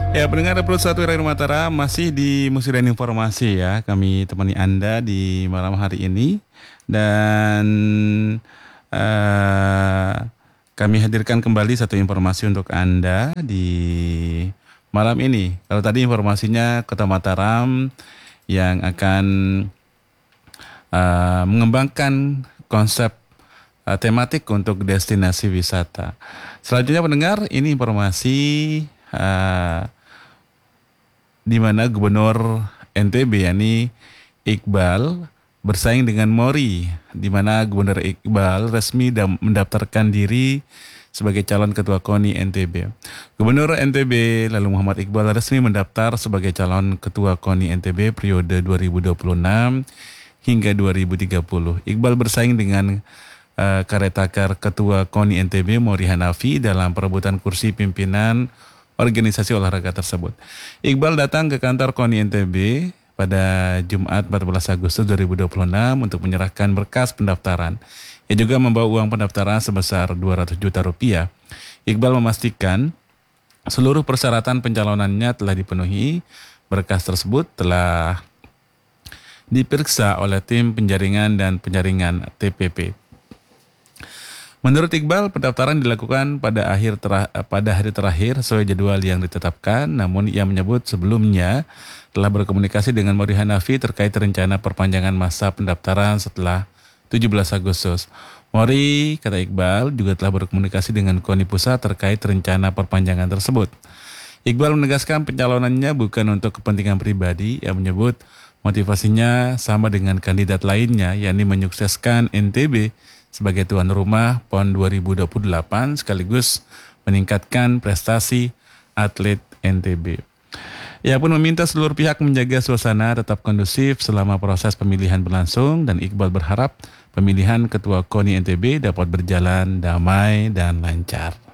Ya, pendengar Upload satu Radio Mataram masih di Musik dan Informasi ya. Kami temani Anda di malam hari ini dan eh, kami hadirkan kembali satu informasi untuk Anda di malam ini. Kalau tadi informasinya Kota Mataram yang akan mengembangkan konsep tematik untuk destinasi wisata. Selanjutnya pendengar, ini informasi eh, di mana Gubernur NTB yakni Iqbal bersaing dengan Mori, di mana Gubernur Iqbal resmi mendaftarkan diri sebagai calon ketua KONI NTB. Gubernur NTB lalu Muhammad Iqbal resmi mendaftar sebagai calon ketua KONI NTB periode 2026 hingga 2030. Iqbal bersaing dengan karetakar ketua KONI NTB Mori Hanafi dalam perebutan kursi pimpinan organisasi olahraga tersebut. Iqbal datang ke kantor KONI NTB pada Jumat 14 Agustus 2026 untuk menyerahkan berkas pendaftaran. Ia juga membawa uang pendaftaran sebesar 200 juta rupiah. Iqbal memastikan seluruh persyaratan pencalonannya telah dipenuhi. Berkas tersebut telah diperiksa oleh tim penjaringan dan penyaringan TPP. Menurut Iqbal, pendaftaran dilakukan pada hari terakhir sesuai jadwal yang ditetapkan, namun ia menyebut sebelumnya telah berkomunikasi dengan Mori Hanafi terkait rencana perpanjangan masa pendaftaran setelah 17 Agustus. Mori, kata Iqbal, juga telah berkomunikasi dengan KONI Pusat terkait rencana perpanjangan tersebut. Iqbal menegaskan pencalonannya bukan untuk kepentingan pribadi. Ia menyebut motivasinya sama dengan kandidat lainnya, yakni menyukseskan NTB sebagai tuan rumah PON 2028 sekaligus meningkatkan prestasi atlet NTB. Ia pun meminta seluruh pihak menjaga suasana tetap kondusif selama proses pemilihan berlangsung dan Iqbal berharap pemilihan ketua KONI NTB dapat berjalan damai dan lancar.